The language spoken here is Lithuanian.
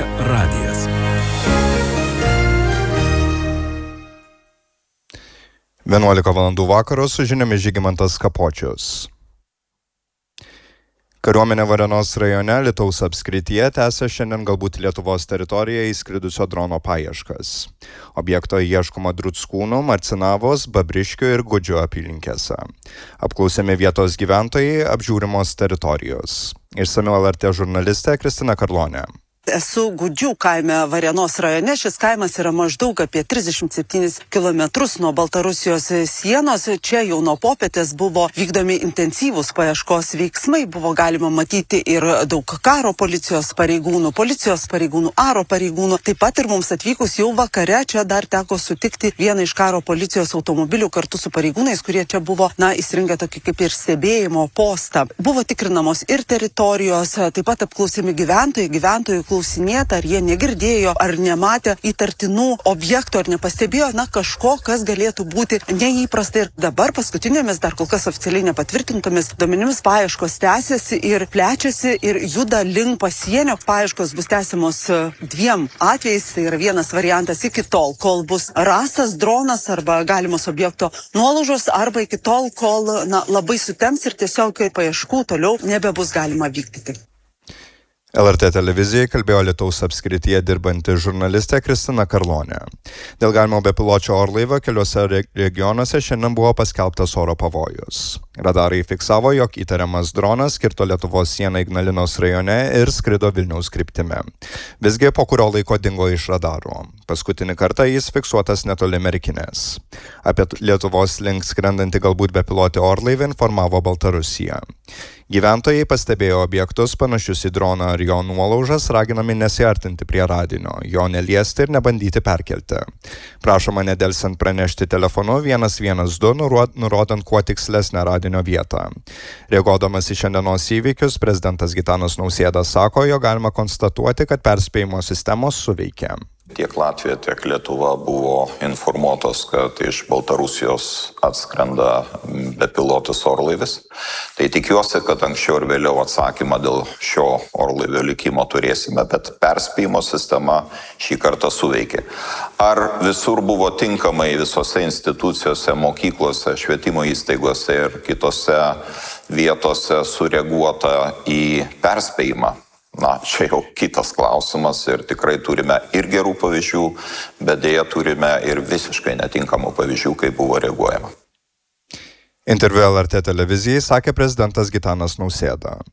radijas. Vienuolika valandų vakaro su žiniomis Žygimantas Kapočius. Kariuomenė Varėnos rajone Alytaus apskrityje tęsia šiandien galbūt Lietuvos teritoriją įskridusio drono paieškas. Objekto ieškoma Druckūnų, Marcinavos, Babriškių ir Gudžių apylinkėse. Apklausiami vietos gyventojai, apžiūrimos teritorijos. Išsamiau LRT žurnalistė Kristina Karlonė. Esu Gudžių kaime Varėnos rajone. Šis kaimas yra maždaug apie 37 km nuo Baltarusijos sienos. Čia jau nuo popietės buvo vykdomi intensyvūs paieškos veiksmai. Buvo galima matyti ir daug karo policijos pareigūnų, aro pareigūnų. Taip pat ir mums atvykus jau vakare čia dar teko sutikti vieną iš karo policijos automobilių kartu su pareigūnais, kurie čia buvo, įsirengę tokį kaip ir stebėjimo postą. Buvo tikrinamos ir teritorijos, taip pat apklausimi gyventojų klausinėta, ar jie negirdėjo, ar nematė įtartinų objektų, ar nepastebėjo, kažko, kas galėtų būti neįprasta. Ir dabar paskutinėmis, dar kol kas oficialiai nepatvirtintomis duomenimis paieškos tęsiasi ir plečiasi ir juda link pasienio. Paieškos bus tęsiamos dviem atvejais. Tai yra vienas variantas iki tol, kol bus rastas dronas arba galimos objekto nuolaužos, arba iki tol, kol labai sutems ir tiesiog paieškų toliau nebebus galima vykdyti. LRT televizijai kalbėjo Alytaus apskrityje dirbanti žurnalistė Kristina Karlonė. Dėl galimo bepiločio orlaivio keliuose regionuose šiandien buvo paskelbtas oro pavojus. Radarai fiksavo, jog įtariamas dronas kirto Lietuvos sieną Ignalinos rajone ir skrido Vilniaus kryptimi. Visgi po kurio laiko dingo iš radarų. Paskutinį kartą jis fiksuotas netoli Merkinės. Apie Lietuvos link skrendantį galbūt bepilotį orlaivį informavo Baltarusija. Gyventojai pastebėjo objektus panašius į droną ar jo nuolaužas, raginami nesiartinti prie radinio, jo neliesti ir nebandyti perkelti. Prašoma nedelsiant pranešti telefonu 112, nurodant kuo tikslesnę radinio vietą. Reaguodamas į šiandienos įvykius, prezidentas Gitanas Nausėda sako, jog galima konstatuoti, kad perspėjimo sistemos suveikė. Tiek Latvija, tiek Lietuva buvo informuotos, kad iš Baltarusijos atskrenda bepilotis orlaivis. Tai tikiuosi, kad anksčiau ir vėliau atsakymą dėl šio orlaivio likimo turėsime, bet perspėjimo sistema šį kartą suveikė. Ar visur buvo tinkamai visose institucijose, mokyklose, švietimo įstaigose ir kitose vietose sureaguota į perspėjimą? Čia jau kitas klausimas ir tikrai turime ir gerų pavyzdžių, bet dėja turime ir visiškai netinkamų pavyzdžių, kaip buvo reaguojama. Interviu LRT televizijai sakė prezidentas Gitanas Nausėda.